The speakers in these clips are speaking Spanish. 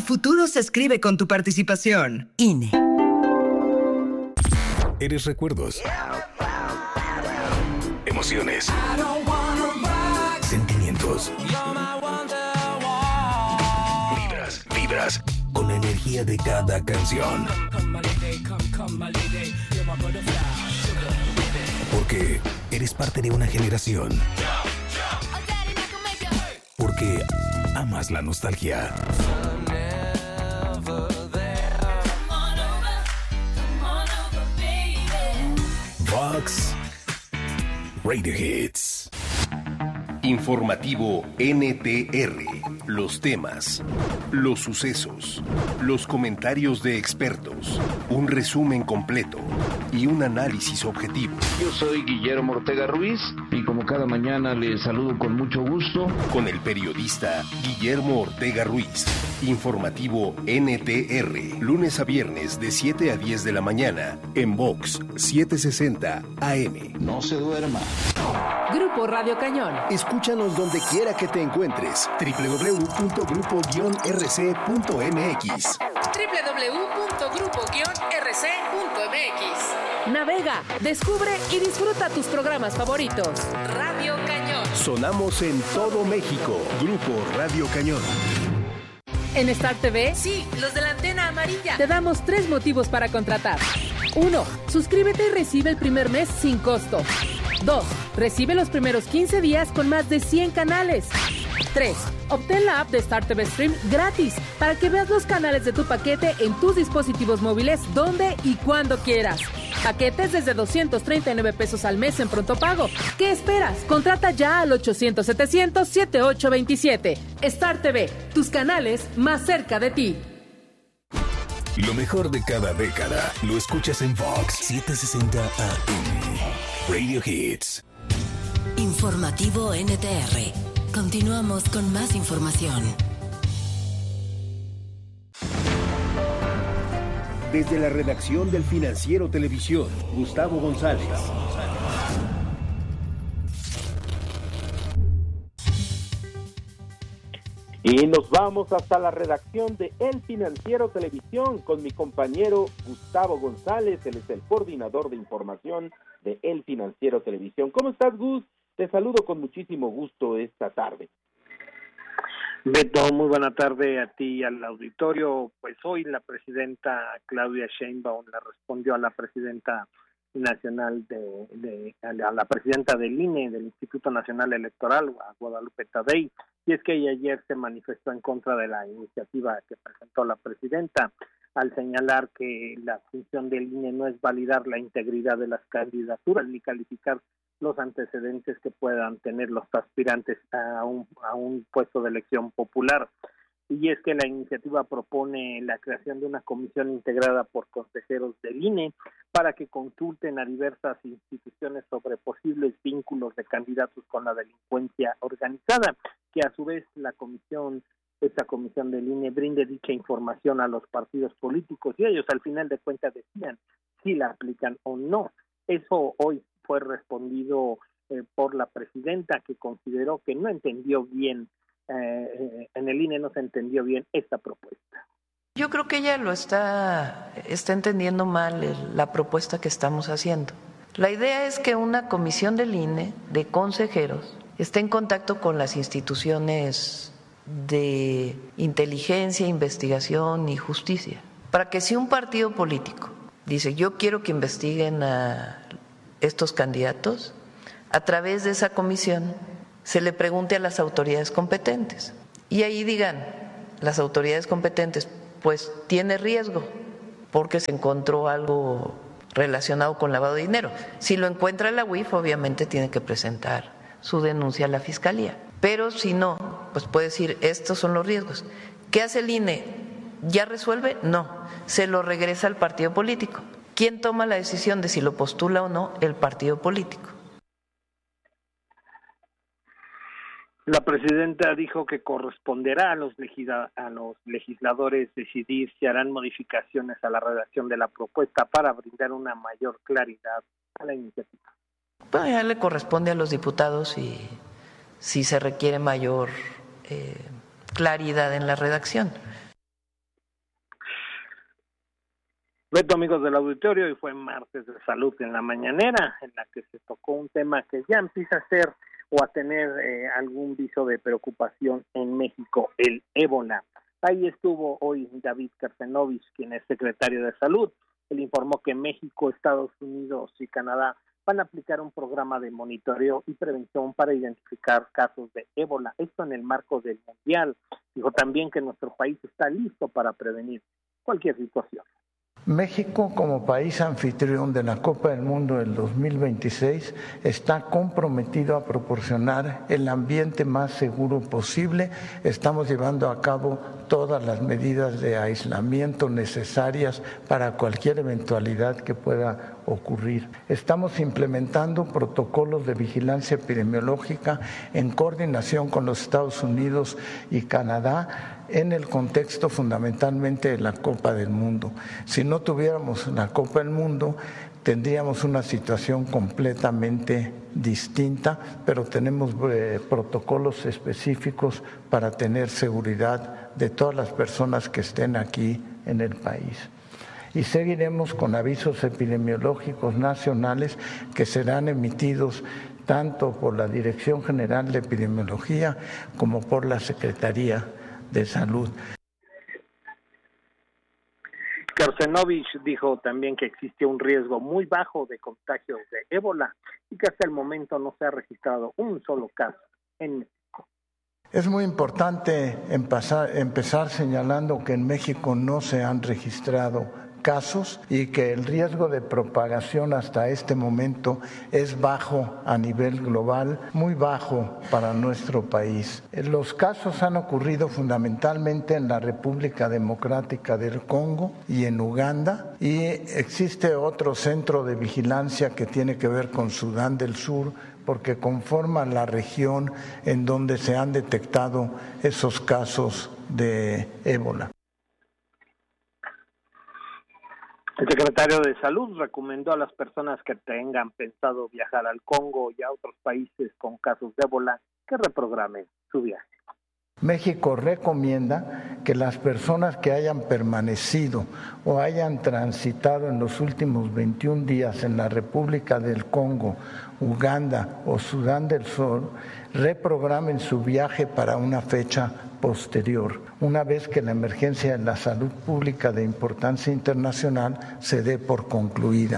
futuro se escribe con tu participación. INE. Eres recuerdos, emociones, sentimientos, vibras con la energía de cada canción. Porque eres parte de una generación. Porque amas la nostalgia. Vox Radio Hits. Informativo NTR. Los temas, los sucesos, los comentarios de expertos, un resumen completo y un análisis objetivo. Yo soy Guillermo Ortega Ruiz y como cada mañana les saludo con mucho gusto. Con el periodista Guillermo Ortega Ruiz. Informativo NTR. Lunes a viernes de 7 a 10 de la mañana en Vox 760 AM. No se duerma. Grupo Radio Cañón. Escúchanos donde quiera que te encuentres. www.grupo-rc.mx. www.grupo-rc.mx. Navega, descubre y disfruta tus programas favoritos. Radio Cañón. Sonamos en todo México. Grupo Radio Cañón. En Star TV, sí, los de la antena amarilla. Te damos 3 motivos para contratar. 1. Suscríbete y recibe el primer mes sin costo. 2. Recibe los primeros 15 días con más de 100 canales. 3. Obtén la app de Star TV Stream gratis para que veas los canales de tu paquete en tus dispositivos móviles donde y cuando quieras. Paquetes desde 239 pesos al mes en pronto pago. ¿Qué esperas? Contrata ya al 800-700-7827. Star TV, tus canales más cerca de ti. Lo mejor de cada década lo escuchas en Vox 760 AM. Radio Hits. Informativo NTR. Continuamos con más información. Desde la redacción del Financiero Televisión, Gustavo González. Y nos vamos hasta la redacción de El Financiero Televisión con mi compañero Gustavo González. Él es el coordinador de información de El Financiero Televisión. ¿Cómo estás, Gus? Te saludo con muchísimo gusto esta tarde. Beto, muy buena tarde a ti y al auditorio. Pues hoy la presidenta Claudia Sheinbaum le respondió a la presidenta nacional a la presidenta del INE, del Instituto Nacional Electoral, a Guadalupe Tadei, y es que ella ayer se manifestó en contra de la iniciativa que presentó la presidenta, al señalar que la función del INE no es validar la integridad de las candidaturas ni calificar los antecedentes que puedan tener los aspirantes a un puesto de elección popular. Y es que la iniciativa propone la creación de una comisión integrada por consejeros del INE para que consulten a diversas instituciones sobre posibles vínculos de candidatos con la delincuencia organizada, que a su vez esta comisión del INE brinde dicha información a los partidos políticos y ellos al final de cuentas decidan si la aplican o no. Eso hoy fue respondido por la presidenta, que consideró que no entendió bien, en el INE no se entendió bien esta propuesta. Yo creo que ella está entendiendo mal la propuesta que estamos haciendo. La idea es que una comisión del INE de consejeros esté en contacto con las instituciones de inteligencia, investigación y justicia, para que si un partido político dice yo quiero que investiguen a estos candidatos, a través de esa comisión se le pregunte a las autoridades competentes y ahí digan las autoridades competentes, pues tiene riesgo porque se encontró algo relacionado con lavado de dinero. Si lo encuentra la UIF, obviamente tiene que presentar su denuncia a la Fiscalía, pero si no, pues puede decir estos son los riesgos. ¿Qué hace el INE? ¿Ya resuelve? No, se lo regresa al partido político. ¿Quién toma la decisión de si lo postula o no? El partido político. La presidenta dijo que corresponderá a los legisladores decidir si harán modificaciones a la redacción de la propuesta para brindar una mayor claridad a la iniciativa. Bueno, ya le corresponde a los diputados y si se requiere mayor claridad en la redacción. Beto, amigos del auditorio, hoy fue martes de salud en la mañanera, en la que se tocó un tema que ya empieza a ser o a tener algún viso de preocupación en México, el ébola. Ahí estuvo hoy David Kersenovich, quien es secretario de Salud. Él informó que México, Estados Unidos y Canadá van a aplicar un programa de monitoreo y prevención para identificar casos de ébola, esto en el marco del Mundial. Dijo también que nuestro país está listo para prevenir cualquier situación. México, como país anfitrión de la Copa del Mundo del 2026, está comprometido a proporcionar el ambiente más seguro posible. Estamos llevando a cabo todas las medidas de aislamiento necesarias para cualquier eventualidad que pueda ocurrir. Estamos implementando protocolos de vigilancia epidemiológica en coordinación con los Estados Unidos y Canadá en el contexto fundamentalmente de la Copa del Mundo. Si no tuviéramos la Copa del Mundo, tendríamos una situación completamente distinta, pero tenemos protocolos específicos para tener seguridad de todas las personas que estén aquí en el país. Y seguiremos con avisos epidemiológicos nacionales que serán emitidos tanto por la Dirección General de Epidemiología como por la Secretaría de Salud. Kersenovich dijo también que existe un riesgo muy bajo de contagios de ébola y que hasta el momento no se ha registrado un solo caso en México. Es muy importante empezar señalando que en México no se han registrado casos y que el riesgo de propagación hasta este momento es bajo a nivel global, muy bajo para nuestro país. Los casos han ocurrido fundamentalmente en la República Democrática del Congo y en Uganda, y existe otro centro de vigilancia que tiene que ver con Sudán del Sur, porque conforma la región en donde se han detectado esos casos de ébola. El secretario de Salud recomendó a las personas que tengan pensado viajar al Congo y a otros países con casos de ébola que reprogramen su viaje. México recomienda que las personas que hayan permanecido o hayan transitado en los últimos 21 días en la República del Congo, Uganda o Sudán del Sur reprogramen su viaje para una fecha posterior, una vez que la emergencia de la salud pública de importancia internacional se dé por concluida.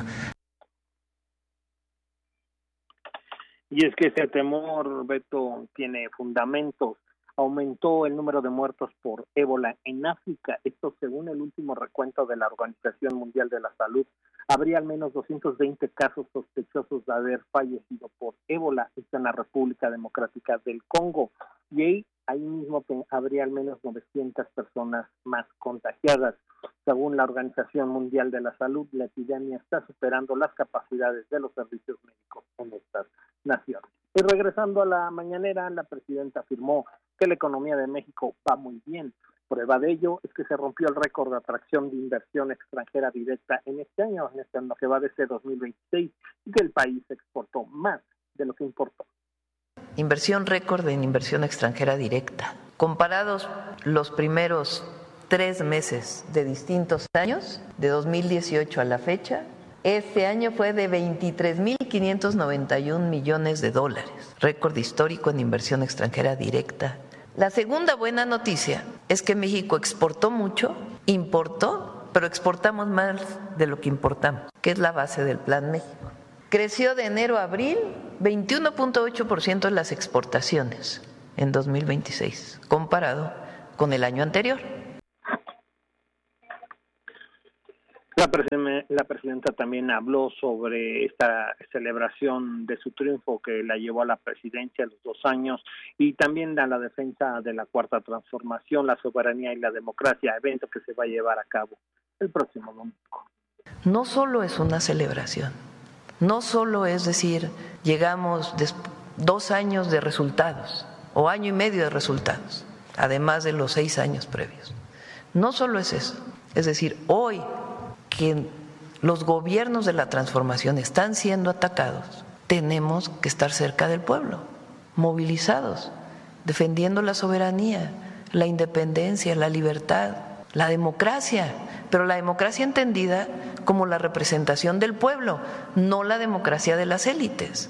Y es que ese temor, Beto, tiene fundamentos. Aumentó el número de muertos por ébola en África. Esto según el último recuento de la Organización Mundial de la Salud. Habría al menos 220 casos sospechosos de haber fallecido por ébola. Esto en la República Democrática del Congo. Y ahí mismo habría al menos 900 personas más contagiadas. Según la Organización Mundial de la Salud, la epidemia está superando las capacidades de los servicios médicos en estas naciones. Y regresando a la mañanera, la presidenta afirmó que la economía de México va muy bien. Prueba de ello es que se rompió el récord de atracción de inversión extranjera directa en este año, en lo que va de este 2026, y que el país exportó más de lo que importó. Inversión récord en inversión extranjera directa. Comparados los primeros 3 meses de distintos años, de 2018 a la fecha, este año fue de $23,591 millones, récord histórico en inversión extranjera directa. La segunda buena noticia es que México exportó mucho, importó, pero exportamos más de lo que importamos, que es la base del Plan México. Creció de enero a abril 21.8% en las exportaciones en 2026, comparado con el año anterior. La presidenta también habló sobre esta celebración de su triunfo que la llevó a la presidencia a los 2 años y también a la defensa de la Cuarta Transformación, la soberanía y la democracia, evento que se va a llevar a cabo el próximo domingo. No solo es una celebración, no solo es decir, llegamos 2 años de resultados o año y medio de resultados, además de los 6 años previos. No solo es eso, es decir, hoy que los gobiernos de la transformación están siendo atacados, tenemos que estar cerca del pueblo, movilizados, defendiendo la soberanía, la independencia, la libertad, la democracia, pero la democracia entendida como la representación del pueblo, no la democracia de las élites.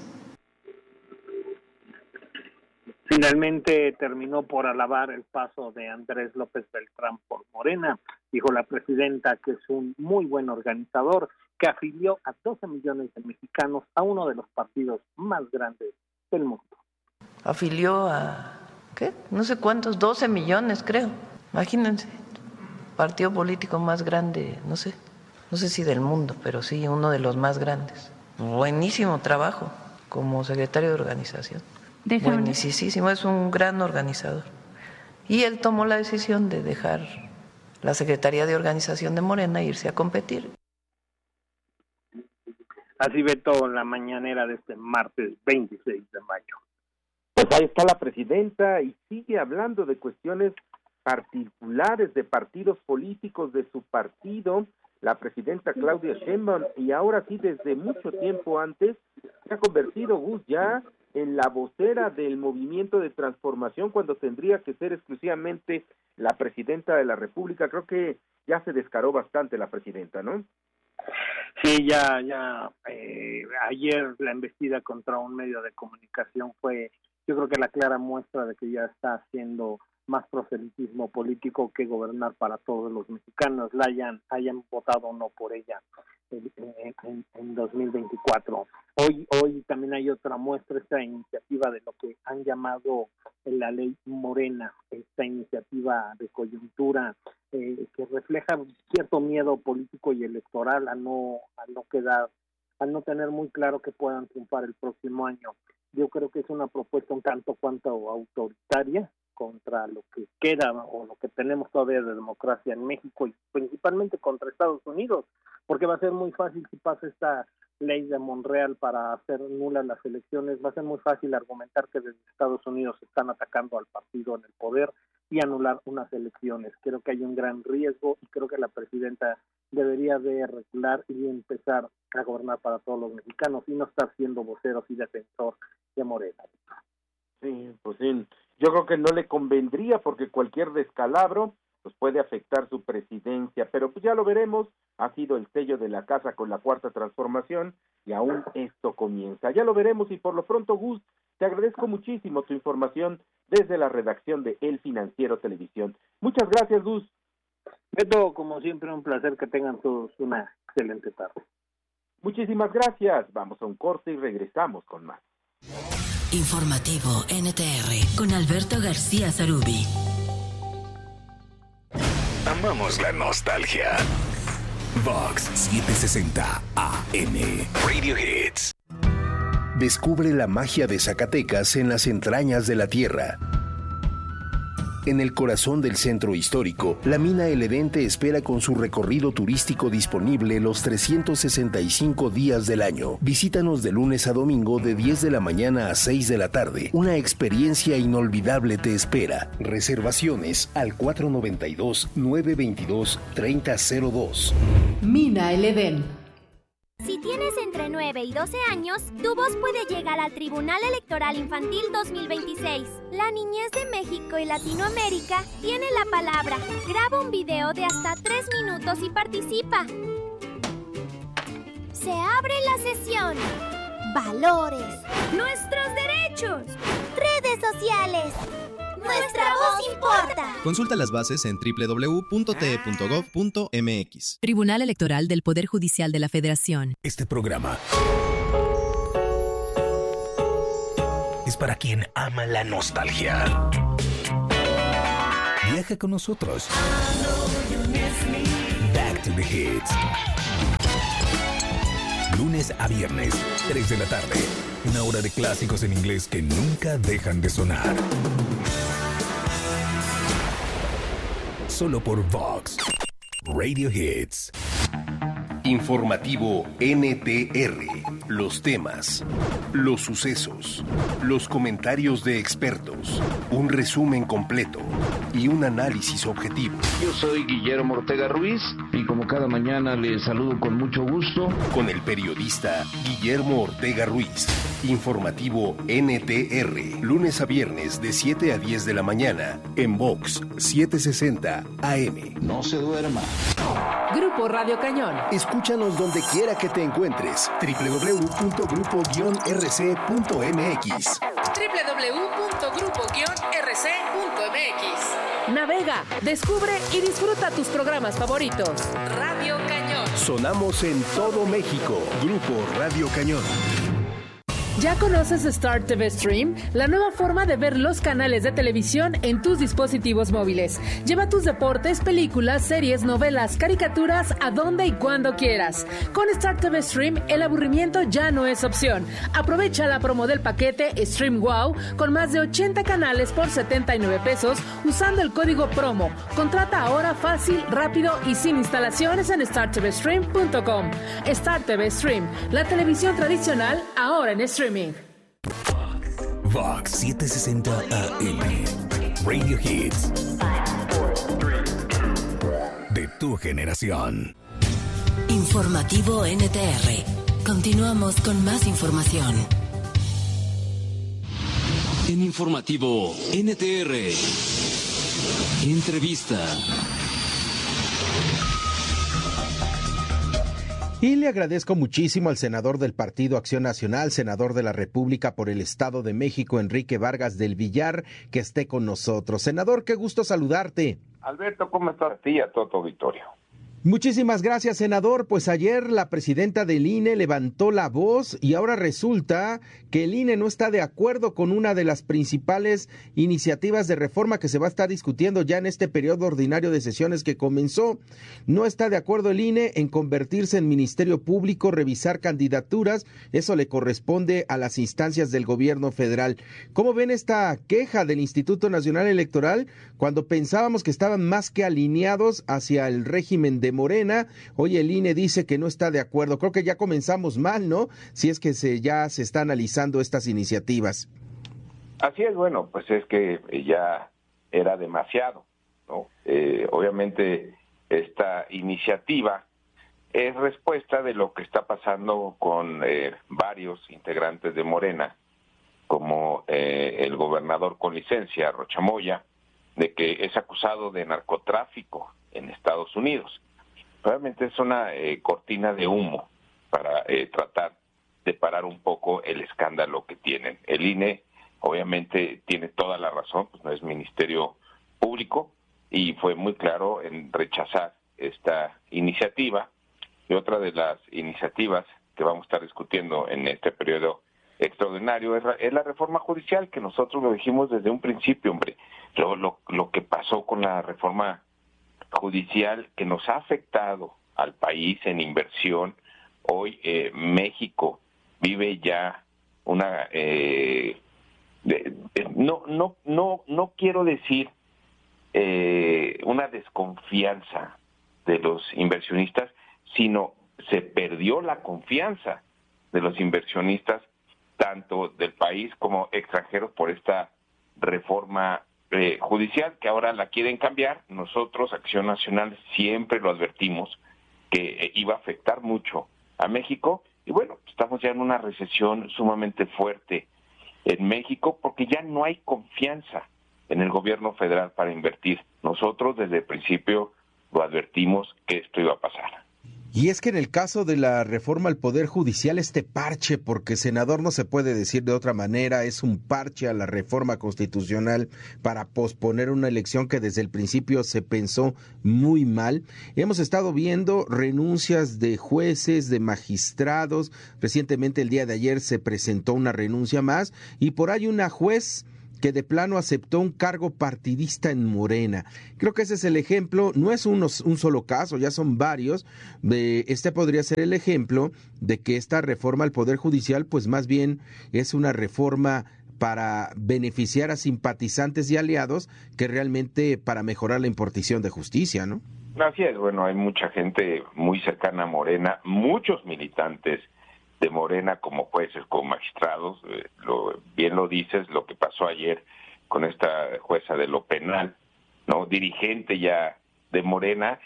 Finalmente terminó por alabar el paso de Andrés López Beltrán por Morena. Dijo la presidenta que es un muy buen organizador, que afilió a 12 millones de mexicanos a uno de los partidos más grandes del mundo. Afilió a, ¿qué? No sé cuántos, 12 millones creo. Imagínense, partido político más grande, no sé si del mundo, pero sí uno de los más grandes. Buenísimo trabajo como secretario de organización. Buenísimo, es un gran organizador. Y él tomó la decisión de dejar la Secretaría de Organización de Morena e irse a competir. Así ve todo la mañanera de este martes 26 de mayo. Pues ahí está la presidenta y sigue hablando de cuestiones particulares de partidos políticos de su partido, la presidenta Claudia Sheinbaum, y ahora sí, desde mucho tiempo antes, se ha convertido, Gus, ya en la vocera del movimiento de transformación, cuando tendría que ser exclusivamente la presidenta de la República. Creo que ya se descaró bastante la presidenta, ¿no? Sí, ya ayer la embestida contra un medio de comunicación fue, yo creo que la clara muestra de que ya está haciendo más proselitismo político que gobernar para todos los mexicanos, hayan votado o no por ella en 2024. Hoy también hay otra muestra, esta iniciativa de lo que han llamado la ley Morena, esta iniciativa de coyuntura que refleja cierto miedo político y electoral al no tener muy claro que puedan triunfar el próximo año. Yo creo que es una propuesta un tanto cuanto autoritaria contra lo que queda o lo que tenemos todavía de democracia en México y principalmente contra Estados Unidos, porque va a ser muy fácil si pasa esta ley de Monreal para hacer nulas las elecciones, va a ser muy fácil argumentar que desde Estados Unidos están atacando al partido en el poder y anular unas elecciones. Creo que hay un gran riesgo y creo que la presidenta debería de recular y empezar a gobernar para todos los mexicanos y no estar siendo vocero y defensor de Morena. Sí, pues sí. Yo creo que no le convendría porque cualquier descalabro pues puede afectar su presidencia, pero pues ya lo veremos. Ha sido el sello de la casa con la Cuarta Transformación y aún esto comienza. Ya lo veremos y por lo pronto, Gus, te agradezco muchísimo tu información desde la redacción de El Financiero Televisión. Muchas gracias, Gus. Beto, como siempre, un placer que tengan todos una excelente tarde. Muchísimas gracias. Vamos a un corte y regresamos con más. Informativo NTR con Alberto García Zarubi. Amamos la nostalgia. Vox 760 AM Radio Hits. Descubre la magia de Zacatecas en las entrañas de la tierra. En el corazón del centro histórico, la mina El Edén te espera con su recorrido turístico disponible los 365 días del año. Visítanos de lunes a domingo de 10 de la mañana a 6 de la tarde. Una experiencia inolvidable te espera. Reservaciones al 492-922-3002. Mina El Edén. Si tienes entre 9 y 12 años, tu voz puede llegar al Tribunal Electoral Infantil 2026. La niñez de México y Latinoamérica tiene la palabra. Graba un video de hasta 3 minutos y participa. Se abre la sesión. Valores. Nuestros derechos. Redes sociales. Nuestra voz importa. Consulta las bases en www.te.gov.mx. Tribunal Electoral del Poder Judicial de la Federación. Este programa es para quien ama la nostalgia. Viaja con nosotros. Back to the Hits. Lunes a viernes, 3 de la tarde. Una hora de clásicos en inglés que nunca dejan de sonar. Solo por Vox Radio Hits. Informativo NTR. Los temas, los sucesos, los comentarios de expertos, un resumen completo y un análisis objetivo. Yo soy Guillermo Ortega Ruiz y como cada mañana les saludo con mucho gusto. Con el periodista Guillermo Ortega Ruiz. Informativo NTR, lunes a viernes de 7 a 10 de la mañana en Vox 760 AM. No se duerma. Grupo Radio Cañón. Escúchanos donde quiera que te encuentres. www.grupo-rc.mx. www.grupo-rc.mx. Navega, descubre y disfruta tus programas favoritos. Radio Cañón. Sonamos en todo México. Grupo Radio Cañón. ¿Ya conoces Star TV Stream? La nueva forma de ver los canales de televisión en tus dispositivos móviles. Lleva tus deportes, películas, series, novelas, caricaturas a donde y cuando quieras. Con Star TV Stream, el aburrimiento ya no es opción. Aprovecha la promo del paquete Stream Wow con más de 80 canales por 79 pesos usando el código promo. Contrata ahora fácil, rápido y sin instalaciones en startvstream.com. Star TV Stream, la televisión tradicional ahora en stream. Vox 760 AM. Radio Hits. De tu generación. Informativo NTR. Continuamos con más información. En Informativo NTR. Entrevista. Y le agradezco muchísimo al senador del Partido Acción Nacional, senador de la República por el Estado de México, Enrique Vargas del Villar, que esté con nosotros. Senador, qué gusto saludarte. Alberto, ¿cómo estás? A ti y a todo tu auditorio. Muchísimas gracias, senador. Pues ayer la presidenta del INE levantó la voz y ahora resulta que el INE no está de acuerdo con una de las principales iniciativas de reforma que se va a estar discutiendo ya en este periodo ordinario de sesiones que comenzó. No está de acuerdo el INE en convertirse en Ministerio Público, revisar candidaturas. Eso le corresponde a las instancias del gobierno federal. ¿Cómo ven esta queja del Instituto Nacional Electoral cuando pensábamos que estaban más que alineados hacia el régimen de Morena? Hoy el INE dice que no está de acuerdo. Creo que ya comenzamos mal, ¿no? Si es que ya se está analizando estas iniciativas. Así es, bueno, pues es que ya era demasiado, ¿no? Obviamente esta iniciativa es respuesta de lo que está pasando con varios integrantes de Morena, como el gobernador con licencia, Rocha Moya, de que es acusado de narcotráfico en Estados Unidos. Realmente es una cortina de humo para tratar de parar un poco el escándalo que tienen. El INE obviamente tiene toda la razón, pues no es Ministerio Público, y fue muy claro en rechazar esta iniciativa. Y otra de las iniciativas que vamos a estar discutiendo en este periodo extraordinario es la reforma judicial, que nosotros lo dijimos desde un principio, hombre. Lo que pasó con la reforma judicial que nos ha afectado al país en inversión. Hoy México vive ya una no quiero decir una desconfianza de los inversionistas, sino se perdió la confianza de los inversionistas tanto del país como extranjeros por esta reforma judicial, que ahora la quieren cambiar. Nosotros, Acción Nacional, siempre lo advertimos que iba a afectar mucho a México, y bueno, estamos ya en una recesión sumamente fuerte en México porque ya no hay confianza en el gobierno federal para invertir. Nosotros desde el principio lo advertimos que esto iba a pasar. Y es que en el caso de la reforma al Poder Judicial, este parche, porque senador no se puede decir de otra manera, es un parche a la reforma constitucional para posponer una elección que desde el principio se pensó muy mal. Hemos estado viendo renuncias de jueces, de magistrados. Recientemente, el día de ayer, se presentó una renuncia más, y por ahí una juez que de plano aceptó un cargo partidista en Morena. Creo que ese es el ejemplo, no es un solo caso, ya son varios. Este podría ser el ejemplo de que esta reforma al Poder Judicial, pues más bien es una reforma para beneficiar a simpatizantes y aliados que realmente para mejorar la impartición de justicia, ¿no? Así es, bueno, hay mucha gente muy cercana a Morena, muchos militantes Morena como jueces, como magistrados. Bien lo dices, lo que pasó ayer con esta jueza de lo penal, ¿no? Dirigente ya de Morena.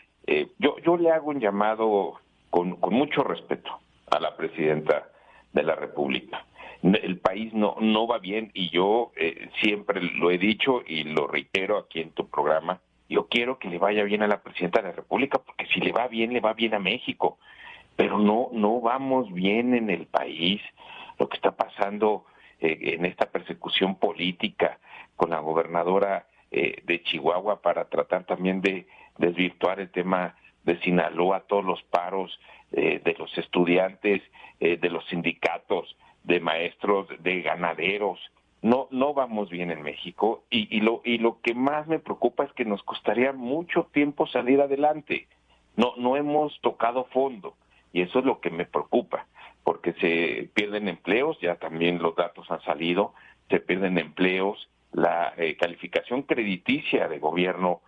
Yo le hago un llamado con mucho respeto a la presidenta de la República. El país no va bien, y yo siempre lo he dicho y lo reitero aquí en tu programa. Yo quiero que le vaya bien a la presidenta de la República, porque si le va bien a México. Pero no vamos bien en el país. Lo que está pasando en esta persecución política con la gobernadora de Chihuahua para tratar también de desvirtuar el tema de Sinaloa, todos los paros de los estudiantes, de los sindicatos, de maestros, de ganaderos. No vamos bien en México, y lo que más me preocupa es que nos costaría mucho tiempo salir adelante. No hemos tocado fondo, y eso es lo que me preocupa, porque se pierden empleos, ya también los datos han salido, se pierden empleos, la calificación crediticia de gobierno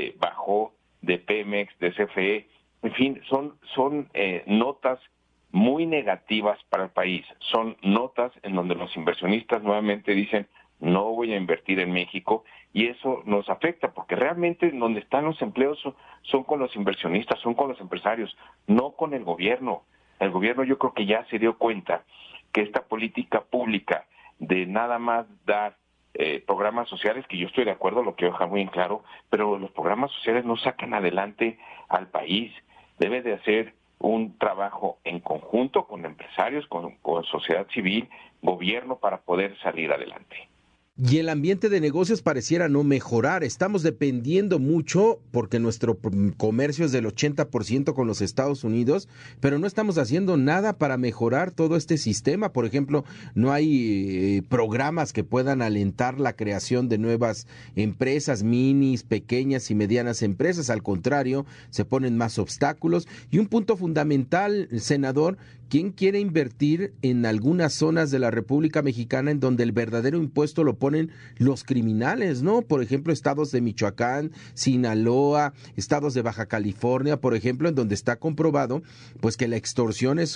bajó, de Pemex, de CFE, en fin, son notas muy negativas para el país. Son notas en donde los inversionistas nuevamente dicen, no voy a invertir en México, y eso nos afecta, porque realmente donde están los empleos son con los inversionistas, son con los empresarios, no con el gobierno. El gobierno, yo creo que ya se dio cuenta que esta política pública de nada más dar programas sociales, que yo estoy de acuerdo, lo quiero dejar muy en claro, pero los programas sociales no sacan adelante al país. Debe de hacer un trabajo en conjunto con empresarios, con sociedad civil, gobierno, para poder salir adelante. Y el ambiente de negocios pareciera no mejorar. Estamos dependiendo mucho, porque nuestro comercio es del 80% con los Estados Unidos, pero no estamos haciendo nada para mejorar todo este sistema. Por ejemplo, no hay programas que puedan alentar la creación de nuevas empresas, minis, pequeñas y medianas empresas. Al contrario, se ponen más obstáculos. Y un punto fundamental, senador, ¿quién quiere invertir en algunas zonas de la República Mexicana en donde el verdadero impuesto lo ponen los criminales, ¿no? Por ejemplo, estados de Michoacán, Sinaloa, estados de Baja California, por ejemplo, en donde está comprobado pues que la extorsión es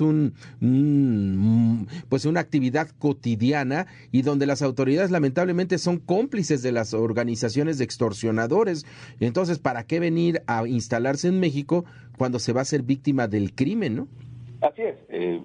pues una actividad cotidiana, y donde las autoridades lamentablemente son cómplices de las organizaciones de extorsionadores. Entonces, ¿para qué venir a instalarse en México cuando se va a ser víctima del crimen, no? Así es,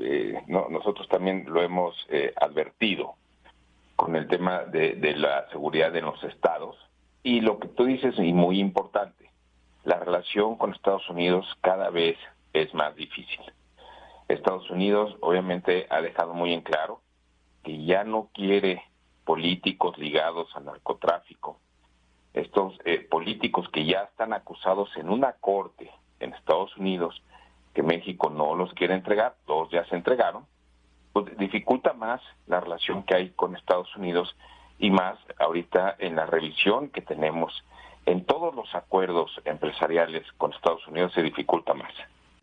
nosotros también lo hemos advertido con el tema de la seguridad en los estados, y lo que tú dices, y muy importante, la relación con Estados Unidos cada vez es más difícil. Estados Unidos obviamente ha dejado muy en claro que ya no quiere políticos ligados al narcotráfico. Estos políticos que ya están acusados en una corte en Estados Unidos, que México no los quiere entregar, todos ya se entregaron, pues dificulta más la relación que hay con Estados Unidos, y más ahorita en la revisión que tenemos en todos los acuerdos empresariales con Estados Unidos se dificulta más.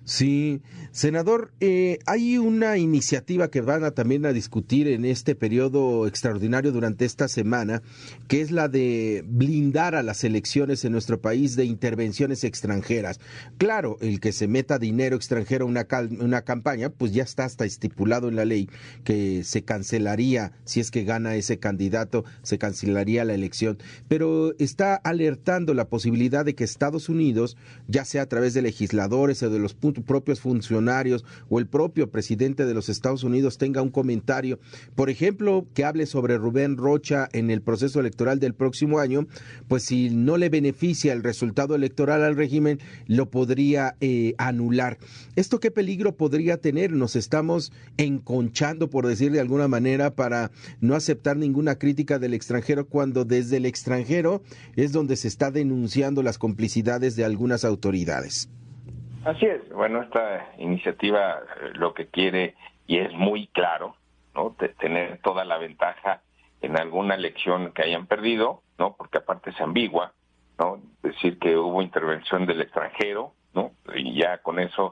Sí, senador, hay una iniciativa que van también a discutir en este periodo extraordinario durante esta semana, que es la de blindar a las elecciones en nuestro país de intervenciones extranjeras. Claro, el que se meta dinero extranjero a una campaña, pues ya está hasta estipulado en la ley que se cancelaría, si es que gana ese candidato, se cancelaría la elección. Pero está alertando la posibilidad de que Estados Unidos, ya sea a través de legisladores o de los propios funcionarios o el propio presidente de los Estados Unidos, tenga un comentario, por ejemplo, que hable sobre Rubén Rocha en el proceso electoral del próximo año, pues si no le beneficia el resultado electoral al régimen, lo podría anular. ¿Esto qué peligro podría tener? Nos estamos enconchando, por decir de alguna manera, para no aceptar ninguna crítica del extranjero, cuando desde el extranjero es donde se está denunciando las complicidades de algunas autoridades. Así es. Bueno, esta iniciativa lo que quiere, y es muy claro, ¿no?, tener toda la ventaja en alguna elección que hayan perdido, ¿no?, porque aparte es ambigua, ¿no?, decir que hubo intervención del extranjero, ¿no?, y ya con eso,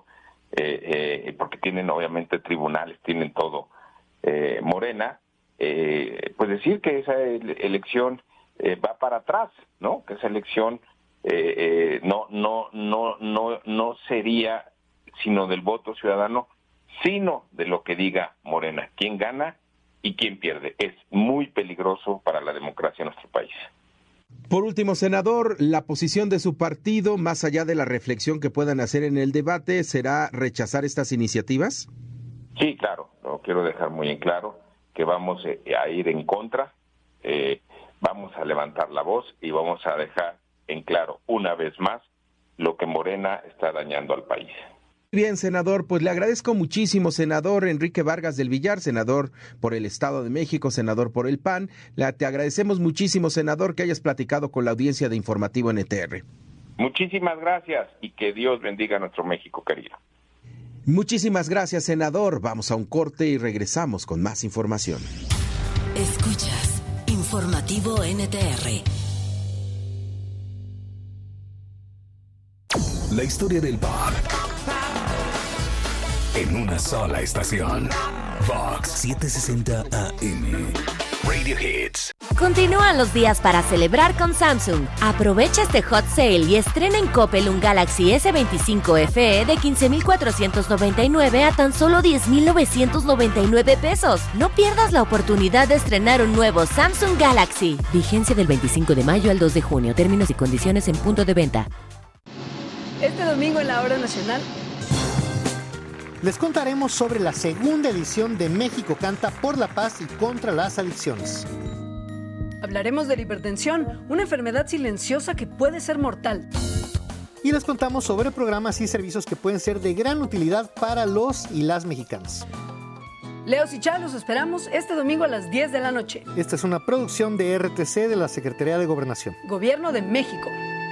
porque tienen obviamente tribunales, tienen todo, Morena, pues decir que esa elección va para atrás, ¿no?, que esa elección no sería sino del voto ciudadano, sino de lo que diga Morena, quién gana y quién pierde. Es muy peligroso para la democracia en nuestro país. Por último, senador, la posición de su partido, más allá de la reflexión que puedan hacer en el debate, ¿será rechazar estas iniciativas? Sí, claro, lo quiero dejar muy en claro, que vamos a ir en contra, vamos a levantar la voz y vamos a dejar en claro una vez más lo que Morena está dañando al país. Bien, senador, pues le agradezco muchísimo, senador Enrique Vargas del Villar, senador por el Estado de México, senador por el PAN. Te agradecemos muchísimo, senador, que hayas platicado con la audiencia de Informativo NTR. Muchísimas gracias y que Dios bendiga a nuestro México querido. Muchísimas gracias, senador. Vamos a un corte y regresamos con más información. Escuchas Informativo NTR. La historia del pop en una sola estación. Vox 760 AM. Radio Hits. Continúan los días para celebrar con Samsung. Aprovecha este hot sale y estrena en Coppel un Galaxy S25 FE de 15,499 a tan solo 10,999 pesos. No pierdas la oportunidad de estrenar un nuevo Samsung Galaxy. Vigencia del 25 de mayo al 2 de junio. Términos y condiciones en punto de venta. Este domingo en la Hora Nacional les contaremos sobre la segunda edición de México Canta por la Paz y contra las adicciones. Hablaremos de la hipertensión, una enfermedad silenciosa que puede ser mortal. Y les contamos sobre programas y servicios que pueden ser de gran utilidad para los y las mexicanos. Leos y Chá, los esperamos este domingo a las 10 de la noche. Esta es una producción de RTC de la Secretaría de Gobernación. Gobierno de México.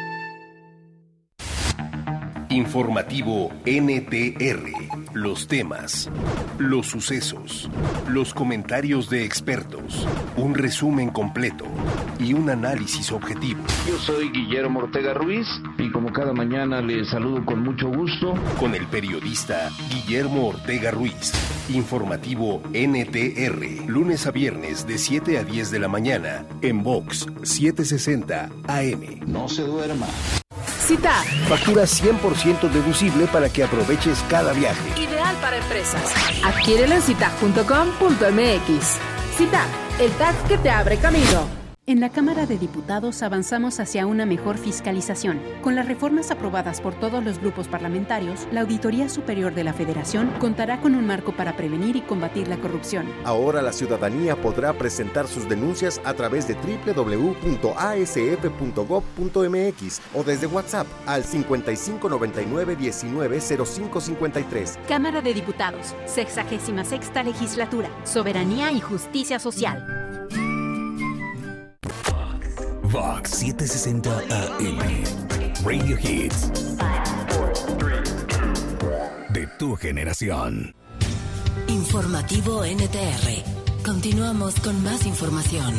Informativo NTR. Los temas, los sucesos, los comentarios de expertos, un resumen completo y un análisis objetivo. Yo soy Guillermo Ortega Ruiz y como cada mañana les saludo con mucho gusto. Con el periodista Guillermo Ortega Ruiz. Informativo NTR. Lunes a viernes de 7 a 10 de la mañana en Vox 760 AM. No se duerma. CITAP. Factura 100% deducible para que aproveches cada viaje. Ideal para empresas. Adquiérelo en citap.com.mx. CITAP, el tag que te abre camino. En la Cámara de Diputados avanzamos hacia una mejor fiscalización. Con las reformas aprobadas por todos los grupos parlamentarios, la Auditoría Superior de la Federación contará con un marco para prevenir y combatir la corrupción. Ahora la ciudadanía podrá presentar sus denuncias a través de www.asf.gov.mx o desde WhatsApp al 5599-190553. Cámara de Diputados, 66ª Legislatura, Soberanía y Justicia Social. Vox 760 AM. Radio Hits. De tu generación. Informativo NTR. Continuamos con más información.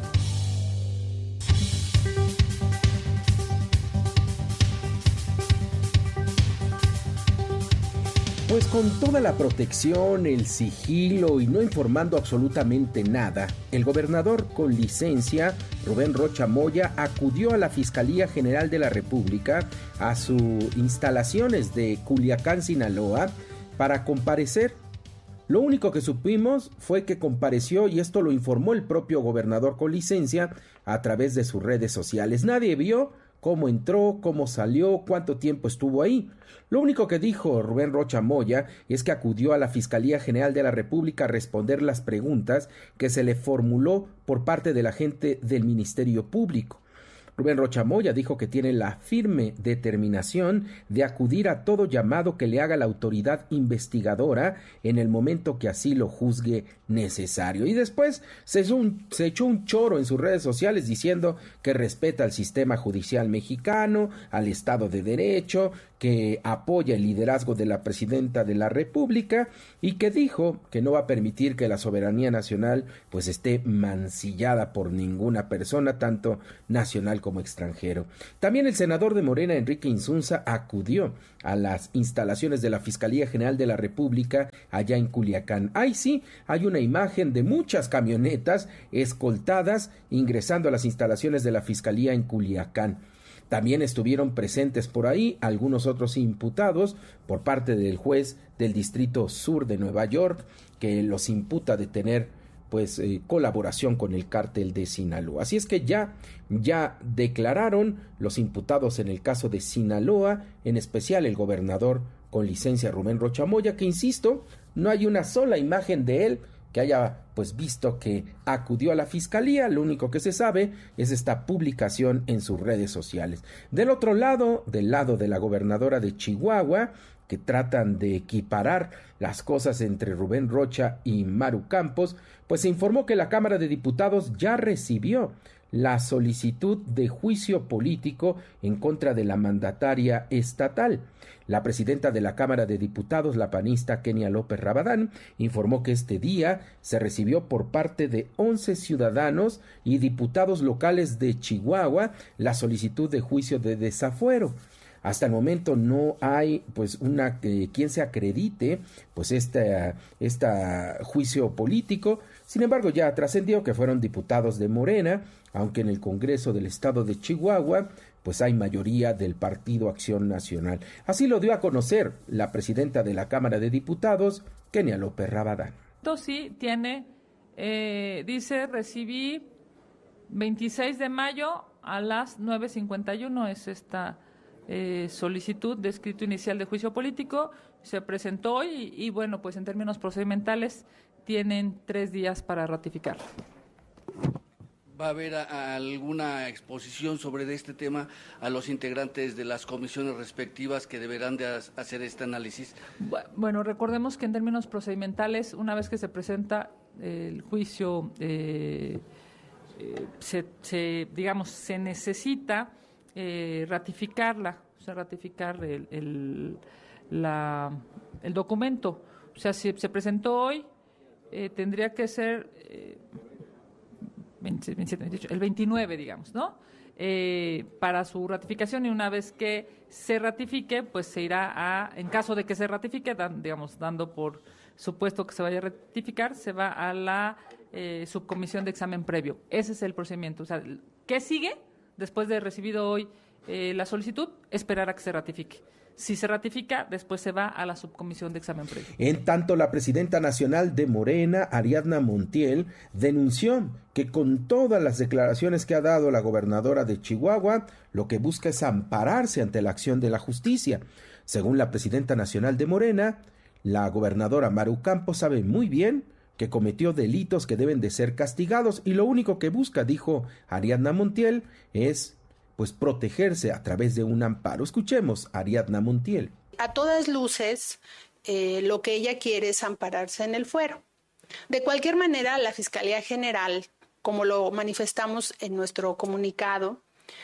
Pues con toda la protección, el sigilo y no informando absolutamente nada, el gobernador con licencia, Rubén Rocha Moya, acudió a la Fiscalía General de la República, a sus instalaciones de Culiacán, Sinaloa, para comparecer. Lo único que supimos fue que compareció, y esto lo informó el propio gobernador con licencia a través de sus redes sociales. Nadie vio cómo entró, cómo salió, cuánto tiempo estuvo ahí. Lo único que dijo Rubén Rocha Moya es que acudió a la Fiscalía General de la República a responder las preguntas que se le formuló por parte de la gente del Ministerio Público. Rubén Rocha Moya dijo que tiene la firme determinación de acudir a todo llamado que le haga la autoridad investigadora en el momento que así lo juzgue necesario. Y después se echó un choro en sus redes sociales diciendo que respeta al sistema judicial mexicano, al Estado de Derecho, que apoya el liderazgo de la presidenta de la República y que dijo que no va a permitir que la soberanía nacional pues esté mancillada por ninguna persona, tanto nacional como extranjero. También el senador de Morena, Enrique Insunza, acudió a las instalaciones de la Fiscalía General de la República allá en Culiacán. Ahí sí, hay una imagen de muchas camionetas escoltadas ingresando a las instalaciones de la Fiscalía en Culiacán. También estuvieron presentes por ahí algunos otros imputados por parte del juez del Distrito Sur de Nueva York, que los imputa de tener colaboración con el cártel de Sinaloa. Así es que ya declararon los imputados en el caso de Sinaloa, en especial el gobernador con licencia Rubén Rocha Moya, que insisto, no hay una sola imagen de él que haya visto que acudió a la fiscalía. Lo único que se sabe es esta publicación en sus redes sociales. Del otro lado, del lado de la gobernadora de Chihuahua, que tratan de equiparar las cosas entre Rubén Rocha y Maru Campos, pues se informó que la Cámara de Diputados ya recibió la solicitud de juicio político en contra de la mandataria estatal. La presidenta de la Cámara de Diputados, la panista Kenia López Rabadán, informó que este día se recibió por parte de 11 ciudadanos y diputados locales de Chihuahua la solicitud de juicio de desafuero. Hasta el momento no hay quien se acredite este juicio político. Sin embargo, ya trascendió que fueron diputados de Morena, aunque en el Congreso del Estado de Chihuahua hay mayoría del Partido Acción Nacional. Así lo dio a conocer la presidenta de la Cámara de Diputados, Kenia López Rabadán. Sí tiene, dice, recibí 26 de mayo a las 9:51, es esta solicitud de escrito inicial de juicio político, se presentó hoy y bueno, pues en términos procedimentales tienen 3 días para ratificar. ¿Va a haber alguna exposición sobre este tema a los integrantes de las comisiones respectivas que deberán de hacer este análisis? Bueno, recordemos que en términos procedimentales, una vez que se presenta el juicio, se necesita ratificar el documento. O sea, si se presentó hoy, tendría que ser 27, 28, el 29, digamos, ¿no? Para su ratificación, y una vez que se ratifique, pues se irá en caso de que se ratifique, dando por supuesto que se vaya a ratificar, se va a la subcomisión de examen previo. Ese es el procedimiento. O sea, ¿qué sigue? Después de recibido hoy la solicitud, esperar a que se ratifique. Si se ratifica, después se va a la subcomisión de examen previo. En tanto, la presidenta nacional de Morena, Ariadna Montiel, denunció que con todas las declaraciones que ha dado la gobernadora de Chihuahua, lo que busca es ampararse ante la acción de la justicia. Según la presidenta nacional de Morena, la gobernadora Maru Campos sabe muy bien que cometió delitos que deben de ser castigados y lo único que busca, dijo Ariadna Montiel, es protegerse a través de un amparo. Escuchemos a Ariadna Montiel. A todas luces, lo que ella quiere es ampararse en el fuero. De cualquier manera, la Fiscalía General, como lo manifestamos en nuestro comunicado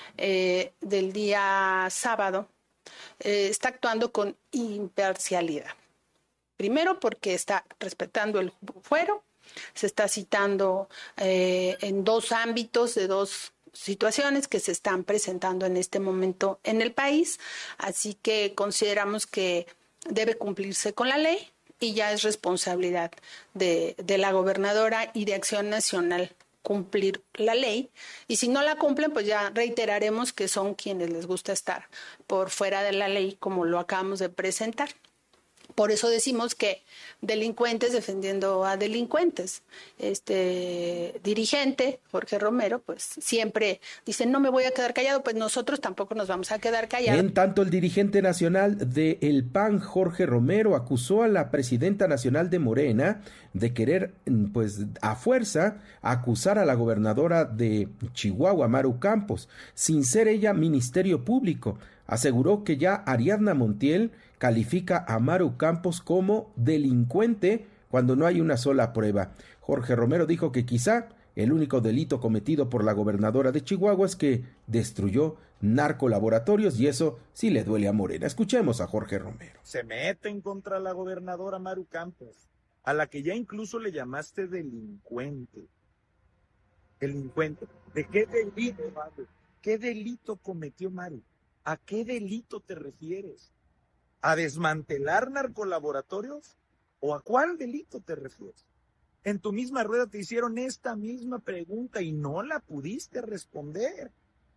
del día sábado, está actuando con imparcialidad. Primero, porque está respetando el fuero, se está citando en 2 ámbitos de 2 situaciones que se están presentando en este momento en el país, así que consideramos que debe cumplirse con la ley y ya es responsabilidad de la gobernadora y de Acción Nacional cumplir la ley, y si no la cumplen, pues ya reiteraremos que son quienes les gusta estar por fuera de la ley, como lo acabamos de presentar. Por eso decimos que delincuentes defendiendo a delincuentes. Este dirigente, Jorge Romero, pues siempre dice, no me voy a quedar callado, pues nosotros tampoco nos vamos a quedar callados. En tanto, el dirigente nacional de El PAN, Jorge Romero, acusó a la presidenta nacional de Morena de querer, a fuerza, acusar a la gobernadora de Chihuahua, Maru Campos, sin ser ella Ministerio Público. Aseguró que ya Ariadna Montiel califica a Maru Campos como delincuente cuando no hay una sola prueba. Jorge Romero dijo que quizá el único delito cometido por la gobernadora de Chihuahua es que destruyó narcolaboratorios y eso sí le duele a Morena. Escuchemos a Jorge Romero. Se meten contra la gobernadora Maru Campos, a la que ya incluso le llamaste delincuente. Delincuente. ¿De qué delito, Maru? ¿Qué delito cometió Maru? ¿A qué delito te refieres? ¿A desmantelar narcolaboratorios? ¿O a cuál delito te refieres? En tu misma rueda te hicieron esta misma pregunta y no la pudiste responder.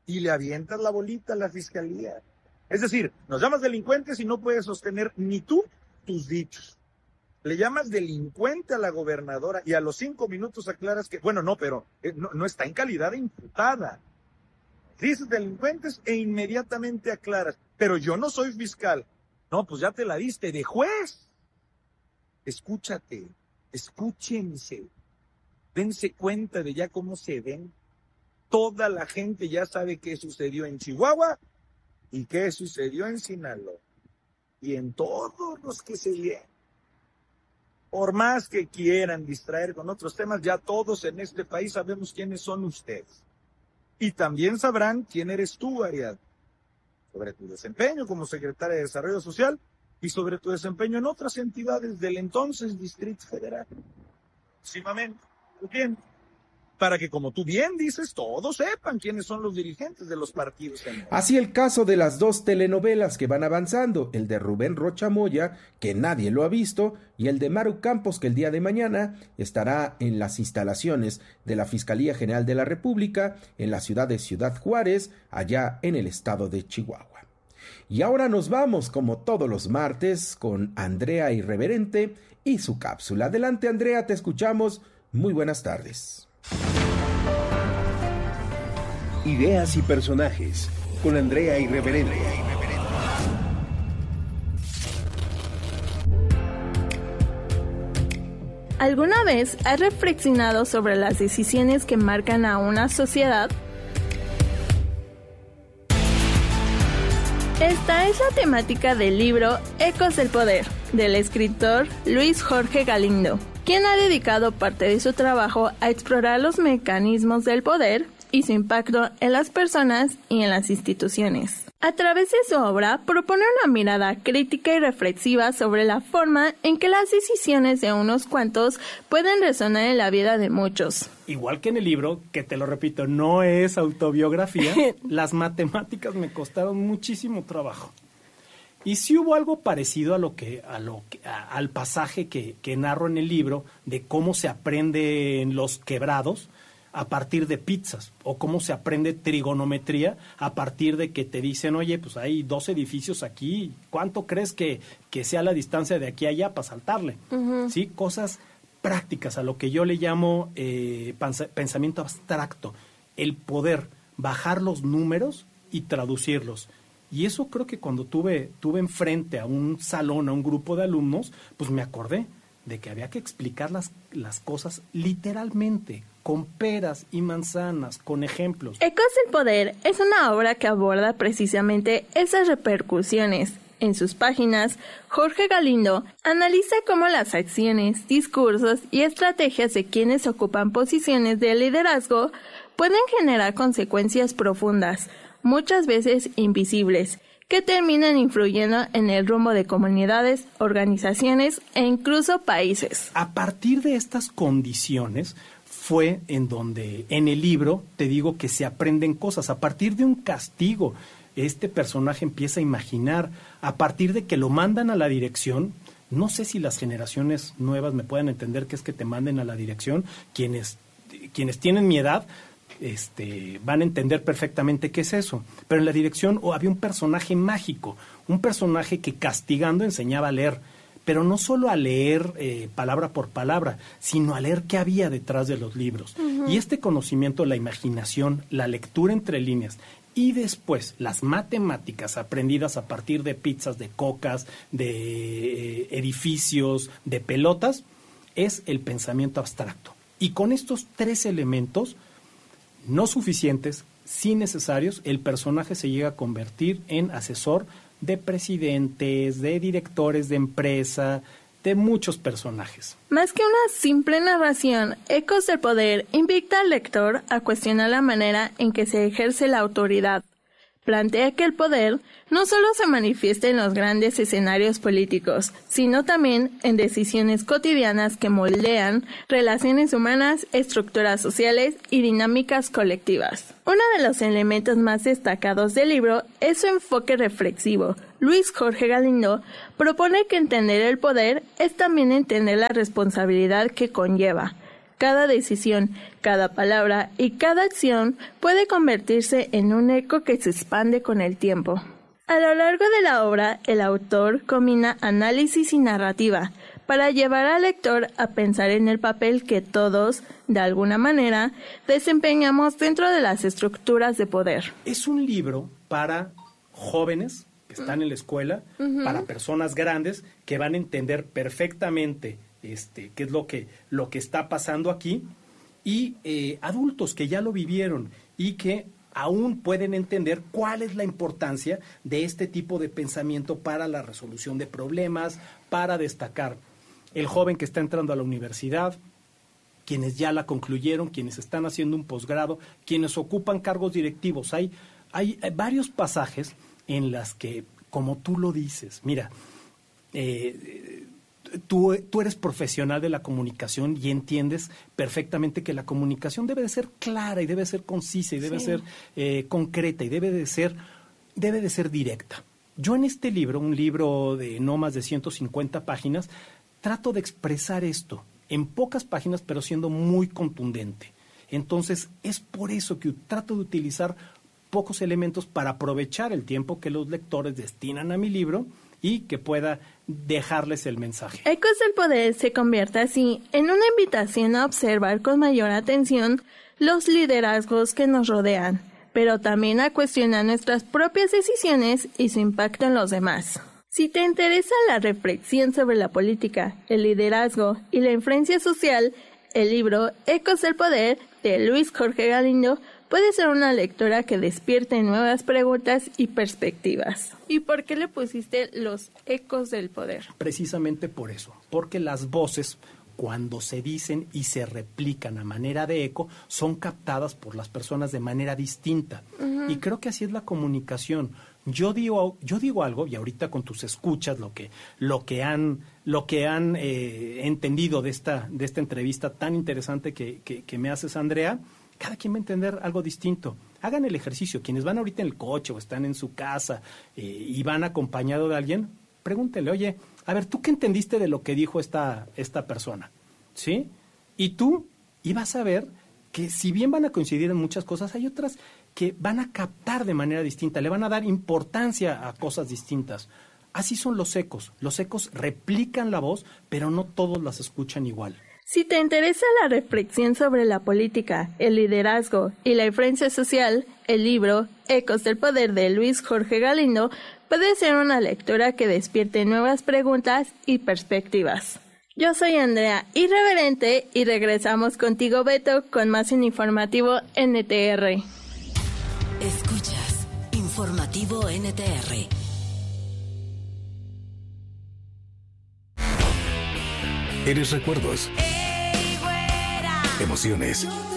y le avientas la bolita a la fiscalía. Es decir, nos llamas delincuentes y no puedes sostener ni tú tus dichos. Le llamas delincuente a la gobernadora y a los 5 minutos aclaras que, bueno, no, pero no está en calidad de imputada. Dices delincuentes e inmediatamente aclaras, pero yo no soy fiscal. No, pues ya te la diste de juez. Escúchate, escúchense, dense cuenta de ya cómo se ven. Toda la gente ya sabe qué sucedió en Chihuahua y qué sucedió en Sinaloa. Y en todos los que se vienen. Por más que quieran distraer con otros temas, ya todos en este país sabemos quiénes son ustedes. Y también sabrán quién eres tú, Ariadna, sobre tu desempeño como secretaria de Desarrollo Social y sobre tu desempeño en otras entidades del entonces Distrito Federal. Próximamente, bien, para que, como tú bien dices, todos sepan quiénes son los dirigentes de los partidos. Así el caso de las 2 telenovelas que van avanzando, el de Rubén Rocha Moya, que nadie lo ha visto, y el de Maru Campos, que el día de mañana estará en las instalaciones de la Fiscalía General de la República en la ciudad de Ciudad Juárez, allá en el estado de Chihuahua. Y ahora nos vamos, como todos los martes, con Andrea Irreverente y su cápsula. Adelante, Andrea, te escuchamos. Muy buenas tardes. Ideas y personajes con Andrea Irreverente. ¿Alguna vez has reflexionado sobre las decisiones que marcan a una sociedad? Esta es la temática del libro Ecos del Poder, del escritor Luis Jorge Galindo, quien ha dedicado parte de su trabajo a explorar los mecanismos del poder y su impacto en las personas y en las instituciones. A través de su obra, propone una mirada crítica y reflexiva sobre la forma en que las decisiones de unos cuantos pueden resonar en la vida de muchos. Igual que en el libro, que te lo repito, no es autobiografía, las matemáticas me costaron muchísimo trabajo. Y sí hubo algo parecido al pasaje que narro en el libro de cómo se aprende en los quebrados a partir de pizzas, o cómo se aprende trigonometría a partir de que te dicen, oye, pues hay 2 edificios aquí, ¿cuánto crees que sea la distancia de aquí a allá para saltarle? Uh-huh. ¿Sí? Cosas prácticas, a lo que yo le llamo pensamiento abstracto, el poder bajar los números y traducirlos. Y eso creo que cuando tuve enfrente a un salón, a un grupo de alumnos, pues me acordé de que había que explicar las cosas literalmente, con peras y manzanas, con ejemplos. Ecos del Poder es una obra que aborda precisamente esas repercusiones. En sus páginas, Jorge Galindo analiza cómo las acciones, discursos y estrategias de quienes ocupan posiciones de liderazgo pueden generar consecuencias profundas, muchas veces invisibles, que terminan influyendo en el rumbo de comunidades, organizaciones e incluso países. A partir de estas condiciones fue en donde en el libro te digo que se aprenden cosas. A partir de un castigo, este personaje empieza a imaginar, a partir de que lo mandan a la dirección. No sé si las generaciones nuevas me pueden entender qué es que te manden a la dirección. Quienes tienen mi edad van a entender perfectamente qué es eso. Pero en la dirección había un personaje mágico, un personaje que castigando enseñaba a leer, pero no solo a leer palabra por palabra, sino a leer qué había detrás de los libros. Uh-huh. Y este conocimiento, la imaginación, la lectura entre líneas y después las matemáticas aprendidas a partir de pizzas, de cocas, de edificios, de pelotas, es el pensamiento abstracto. Y con estos 3 elementos no suficientes, sí necesarios, el personaje se llega a convertir en asesor de presidentes, de directores de empresa, de muchos personajes. Más que una simple narración, Ecos del Poder invita al lector a cuestionar la manera en que se ejerce la autoridad. Plantea que el poder no solo se manifiesta en los grandes escenarios políticos, sino también en decisiones cotidianas que moldean relaciones humanas, estructuras sociales y dinámicas colectivas. Uno de los elementos más destacados del libro es su enfoque reflexivo. Luis Jorge Galindo propone que entender el poder es también entender la responsabilidad que conlleva. Cada decisión, cada palabra y cada acción puede convertirse en un eco que se expande con el tiempo. A lo largo de la obra, el autor combina análisis y narrativa para llevar al lector a pensar en el papel que todos, de alguna manera, desempeñamos dentro de las estructuras de poder. Es un libro para jóvenes que están en la escuela, para personas grandes que van a entender perfectamente qué es lo que está pasando aquí, y adultos que ya lo vivieron y que aún pueden entender cuál es la importancia de este tipo de pensamiento para la resolución de problemas, para destacar. El joven que está entrando a la universidad, quienes ya la concluyeron, quienes están haciendo un posgrado, quienes ocupan cargos directivos. Hay varios pasajes en las que, como tú lo dices, mira, tú eres profesional de la comunicación y entiendes perfectamente que la comunicación debe de ser clara y debe de ser concisa y debe ser concreta y debe de ser directa. Yo en este libro, un libro de no más de 150 páginas, trato de expresar esto en pocas páginas, pero siendo muy contundente. Entonces, es por eso que trato de utilizar pocos elementos para aprovechar el tiempo que los lectores destinan a mi libro y que pueda dejarles el mensaje. Ecos del Poder se convierte así en una invitación a observar con mayor atención los liderazgos que nos rodean, pero también a cuestionar nuestras propias decisiones y su impacto en los demás. Si te interesa la reflexión sobre la política, el liderazgo y la influencia social, el libro Ecos del Poder de Luis Jorge Galindo puede ser una lectura que despierte nuevas preguntas y perspectivas. ¿Y por qué le pusiste los ecos del poder? Precisamente por eso, porque las voces, cuando se dicen y se replican a manera de eco, son captadas por las personas de manera distinta. Y creo que así es la comunicación. Yo digo algo, y ahorita con tus escuchas, lo que han entendido de esta entrevista tan interesante que me haces, Andrea, cada quien va a entender algo distinto. Hagan el ejercicio. Quienes van ahorita en el coche o están en su casa y van acompañado de alguien, pregúntenle, oye, a ver, ¿tú qué entendiste de lo que dijo esta persona? ¿Sí? Y tú, y vas a ver que si bien van a coincidir en muchas cosas, hay otras que van a captar de manera distinta, le van a dar importancia a cosas distintas. Así son los ecos. Los ecos replican la voz, pero no todos las escuchan igual. Si te interesa la reflexión sobre la política, el liderazgo y la influencia social, el libro Ecos del Poder de Luis Jorge Galindo puede ser una lectura que despierte nuevas preguntas y perspectivas. Yo soy Andrea Irreverente y regresamos contigo, Beto, con más en Informativo NTR. Escuchas Informativo NTR. Eres recuerdos, emociones,